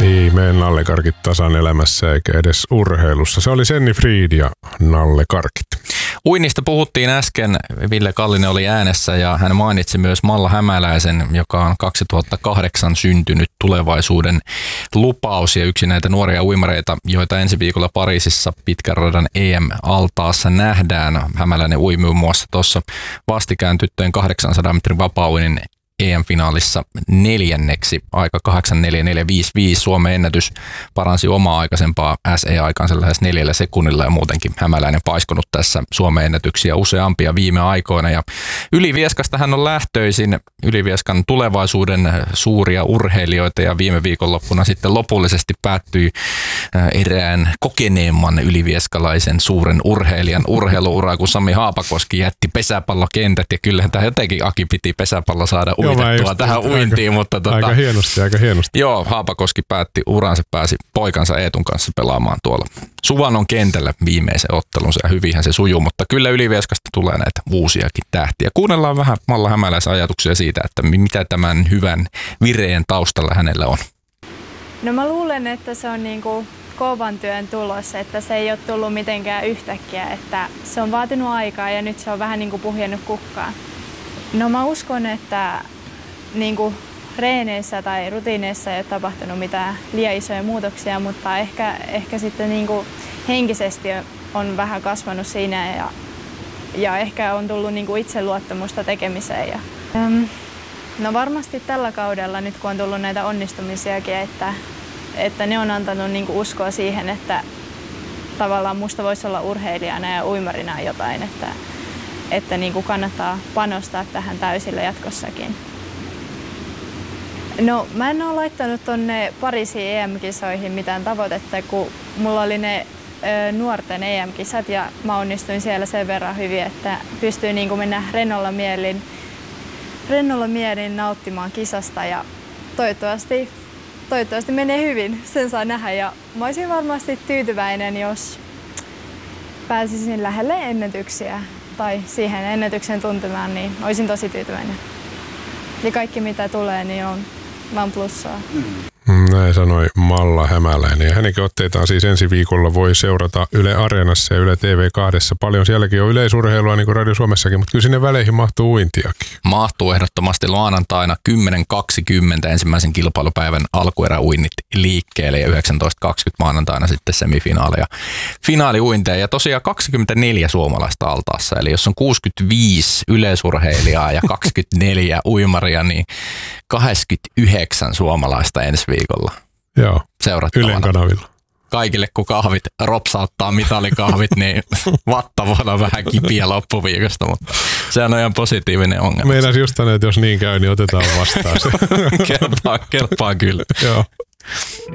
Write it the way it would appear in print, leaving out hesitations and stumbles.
Mene nallekarkit tasan elämässä eikä edes urheilussa. Se oli Senni Fried ja nallekarkit. Uinnista puhuttiin äsken. Ville Kallinen oli äänessä ja hän mainitsi myös Malla Hämäläisen, joka on 2008 syntynyt tulevaisuuden lupaus ja yksi näitä nuoria uimareita, joita ensi viikolla Pariisissa pitkän radan EM-altaassa nähdään. Hämäläinen ui muun muassa tuossa vastikään tyttöjen 800 metrin vapaa-uinnin EM-finaalissa 4. aika 8.44.55. Suomen ennätys paransi omaa aikaisempaa SE-aikansa lähes 4 sekunnilla ja muutenkin Hämäläinen paiskonut tässä Suomen ennätyksiä useampia viime aikoina. Ja Ylivieskasta hän on lähtöisin, Ylivieskan tulevaisuuden suuria urheilijoita ja viime viikonloppuna sitten lopullisesti päättyi erään kokeneemman ylivieskalaisen suuren urheilijan urheiluuraa, kun Sami Haapakoski jätti pesäpallokentät ja kyllähän tämä jotenkin Aki piti pesäpallo saada uitettua tähän uintiin. Mutta aika hienosti. Joo, Haapakoski päätti uransa, pääsi poikansa Eetun kanssa pelaamaan tuolla Suvannon kentällä viimeisen ottelunsa ja hyvinhän se sujuu, mutta kyllä Ylivieskasta tulee näitä uusiakin tähtiä. Kuunnellaan vähän Malla Hämäläisen ajatuksia siitä, että mitä tämän hyvän vireen taustalla hänellä on. No mä luulen, että se on niinku kovan työn tulos, että se ei ole tullut mitenkään yhtäkkiä, että se on vaatinut aikaa ja nyt se on vähän niinku puhjennut kukkaan. No mä uskon, että niinku reeneissä tai rutiineissa ei ole tapahtunut mitään liian isoja muutoksia, mutta ehkä sitten niinku henkisesti on vähän kasvanut siinä ja ehkä on tullut niinku itseluottamusta tekemiseen. No varmasti tällä kaudella nyt kun on tullut näitä onnistumisiakin, että ne on antanut niinku uskoa siihen, että tavallaan musta voisi olla urheilijana ja uimarina jotain, että niinku kannattaa panostaa tähän täysillä jatkossakin. No mä en ole laittanut tonne Pariisin EM-kisoihin mitään tavoitetta, kun mulla oli ne nuorten EM-kisat ja mä onnistuin siellä sen verran hyvin, että pystyy niinku mennä rennolla mielin nauttimaan kisasta ja toivottavasti menee hyvin, sen saa nähdä ja mä olisin varmasti tyytyväinen, jos pääsisin lähelle ennätyksiä tai siihen ennätyksen tuntemaan, niin olisin tosi tyytyväinen. Ja kaikki mitä tulee, niin on vaan plussaa. Näin sanoi Malla Hämäläinen. Ja hänenkin otteitaan siis ensi viikolla voi seurata Yle Areenassa ja Yle TV2. Paljon sielläkin on yleisurheilua niin kuin Radio Suomessakin, mutta kyllä sinne väleihin mahtuu uintiakin. Mahtuu ehdottomasti maanantaina 10.20 ensimmäisen kilpailupäivän alkueräuinnit liikkeelle ja 19.20 maanantaina sitten semifinaali ja finaaliuinteja. Ja tosiaan 24 suomalaista altaassa, eli jos on 65 yleisurheilijaa ja 24 uimaria, niin 29 suomalaista ensi viikolla. Joo, seurattavana. Ylen kanavilla. Kaikille kun kahvit ropsauttaa mitalikahvit, niin vatta voi olla vähän kipiä loppuviikosta, mutta se on ihan positiivinen ongelma. Meidän just tänne, että jos niin käy, niin otetaan vastaan se. Kelpaa kyllä. Joo.